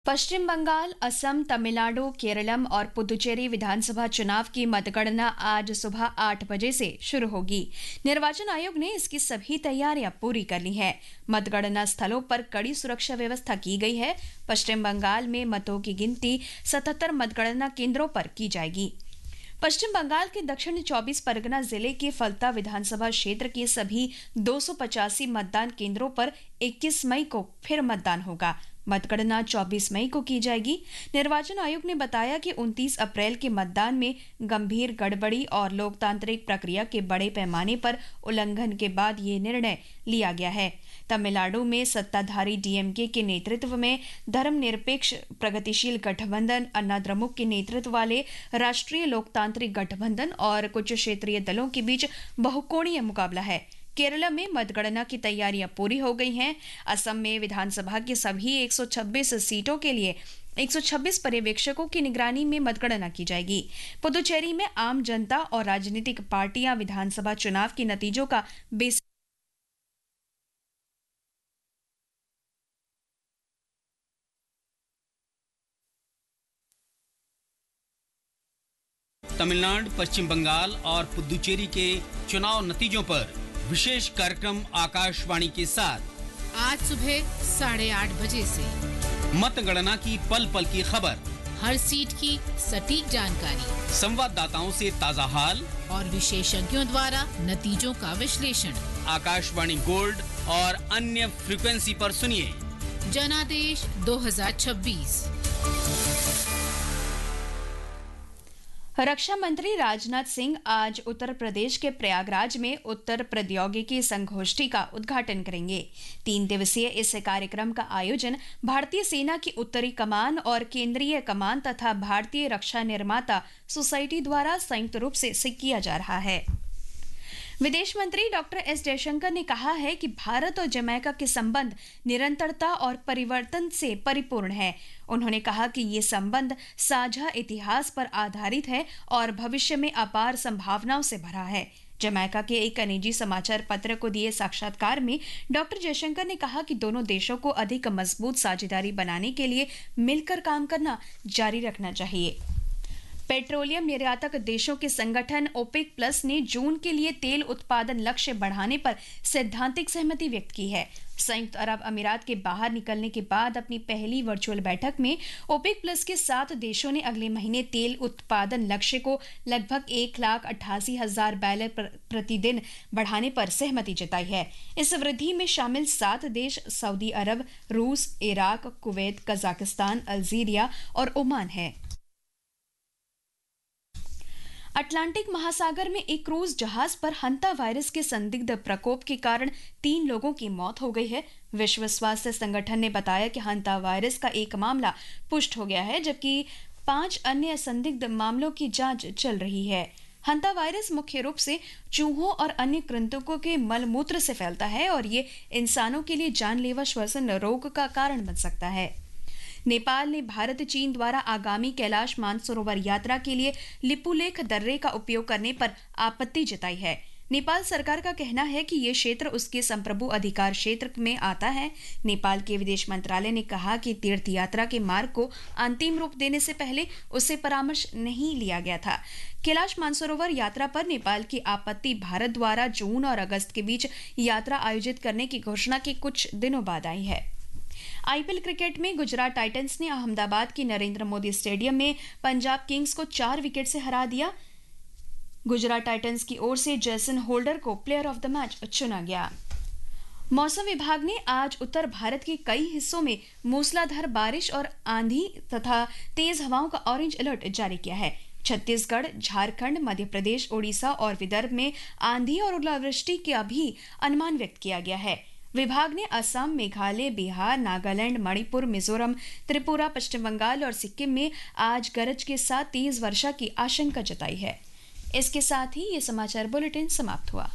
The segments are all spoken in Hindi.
पश्चिम बंगाल, असम, तमिलनाडु, केरलम और पुदुचेरी विधानसभा चुनाव की मतगणना आज सुबह 8 बजे से शुरू होगी। निर्वाचन आयोग ने इसकी सभी तैयारियां पूरी कर ली है। मतगणना स्थलों पर कड़ी सुरक्षा व्यवस्था की गई है। पश्चिम बंगाल में मतों की गिनती 77 मतगणना केंद्रों पर की जाएगी। पश्चिम बंगाल के दक्षिण 24 परगना जिले के फलता विधानसभा क्षेत्र के सभी 285 मतदान केंद्रों पर 21 मई को फिर मतदान होगा। मतगणना 24 मई को की जाएगी। निर्वाचन आयोग ने बताया कि 29 अप्रैल के मतदान में गंभीर गड़बड़ी और लोकतांत्रिक प्रक्रिया के बड़े पैमाने पर उल्लंघन के बाद ये निर्णय लिया गया है। तमिलनाडु में सत्ताधारी डीएमके के नेतृत्व में धर्मनिरपेक्ष प्रगतिशील गठबंधन, अन्ना द्रमुक के नेतृत्व वाले राष्ट्रीय लोकतांत्रिक गठबंधन और कुछ क्षेत्रीय दलों के बीच बहुकोणीय मुकाबला है। केरल में मतगणना की तैयारियां पूरी हो गई हैं। असम में विधानसभा की सभी 126 सीटों के लिए 126 पर्यवेक्षकों की निगरानी में मतगणना की जाएगी। पुदुचेरी में आम जनता और राजनीतिक पार्टियां विधानसभा चुनाव के नतीजों का बेस तमिलनाडु, पश्चिम बंगाल और पुदुचेरी के चुनाव नतीजों पर विशेष कार्यक्रम आकाशवाणी के साथ आज सुबह 8:30 बजे से मतगणना की पल पल की खबर, हर सीट की सटीक जानकारी, संवाददाताओं से ताजा हाल और विशेषज्ञों द्वारा नतीजों का विश्लेषण। आकाशवाणी गोल्ड और अन्य फ्रीक्वेंसी पर सुनिए। जनादेश 2026। रक्षा मंत्री राजनाथ सिंह आज उत्तर प्रदेश के प्रयागराज में उत्तर प्रौद्योगिकी संगोष्ठी का उद्घाटन करेंगे। 3 दिवसीय इस कार्यक्रम का आयोजन भारतीय सेना की उत्तरी कमान और केंद्रीय कमान तथा भारतीय रक्षा निर्माता सोसाइटी द्वारा संयुक्त रूप से किया जा रहा है। विदेश मंत्री डॉक्टर एस जयशंकर ने कहा है कि भारत और जमैका के संबंध निरंतरता और परिवर्तन से परिपूर्ण है। उन्होंने कहा कि ये संबंध साझा इतिहास पर आधारित है और भविष्य में अपार संभावनाओं से भरा है। जमैका के एक निजी समाचार पत्र को दिए साक्षात्कार में डॉक्टर जयशंकर ने कहा कि दोनों देशों को अधिक मजबूत साझेदारी बनाने के लिए मिलकर काम करना जारी रखना चाहिए। पेट्रोलियम निर्यातक देशों के संगठन ओपेक प्लस ने जून के लिए तेल उत्पादन लक्ष्य बढ़ाने पर सैद्धांतिक सहमति व्यक्त की है। संयुक्त अरब अमीरात के बाहर निकलने के बाद अपनी पहली वर्चुअल बैठक में ओपेक प्लस के 7 देशों ने अगले महीने तेल उत्पादन लक्ष्य को लगभग 1,88,000 बैरल प्रतिदिन बढ़ाने पर सहमति जताई है। इस वृद्धि में शामिल 7 देश सऊदी अरब, रूस, इराक, कुवैत, कजाकिस्तान, अल्जीरिया और ओमान है। अटलांटिक महासागर में एक क्रूज जहाज पर हंता वायरस के संदिग्ध प्रकोप के कारण 3 लोगों की मौत हो गई है। विश्व स्वास्थ्य संगठन ने बताया कि हंता वायरस का एक मामला पुष्ट हो गया है, जबकि 5 अन्य संदिग्ध मामलों की जांच चल रही है। हंता वायरस मुख्य रूप से चूहों और अन्य कृंतकों के मलमूत्र से फैलता है और ये इंसानों के लिए जानलेवा श्वसन रोग का कारण बन सकता है। नेपाल ने भारत चीन द्वारा आगामी कैलाश मानसरोवर यात्रा के लिए लिपुलेख दर्रे का उपयोग करने पर आपत्ति जताई है। नेपाल सरकार का कहना है कि ये क्षेत्र उसके संप्रभु अधिकार क्षेत्र में आता है। नेपाल के विदेश मंत्रालय ने कहा कि तीर्थ यात्रा के मार्ग को अंतिम रूप देने से पहले उससे परामर्श नहीं लिया गया था। कैलाश मानसरोवर यात्रा पर नेपाल की आपत्ति भारत द्वारा जून और अगस्त के बीच यात्रा आयोजित करने की घोषणा के कुछ दिनों बाद आई है। आईपीएल क्रिकेट में गुजरात टाइटंस ने अहमदाबाद की नरेंद्र मोदी स्टेडियम में पंजाब किंग्स को 4 विकेट से हरा दिया। गुजरात टाइटंस की ओर से जेसन होल्डर को प्लेयर ऑफ द मैच चुना गया। मौसम विभाग ने आज उत्तर भारत के कई हिस्सों में मूसलाधार बारिश और आंधी तथा तेज हवाओं का ऑरेंज अलर्ट जारी किया है। छत्तीसगढ़, झारखंड, मध्य प्रदेश, ओडिशा और विदर्भ में आंधी और ओलावृष्टि का भी अनुमान व्यक्त किया गया है। विभाग ने असम, मेघालय, बिहार, नागालैंड, मणिपुर, मिजोरम, त्रिपुरा, पश्चिम बंगाल और सिक्किम में आज गरज के साथ तेज वर्षा की आशंका जताई है। इसके साथ ही ये समाचार बुलेटिन समाप्त हुआ।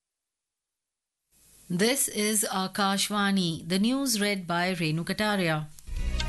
This is Akashvani, the news read by Renu Kataria.